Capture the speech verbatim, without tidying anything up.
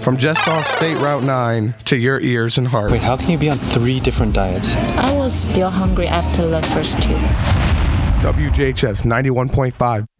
From just off State Route nine to your ears and heart. Wait, how can you be on three different diets? I was still hungry after the first two. W J H S ninety-one point five.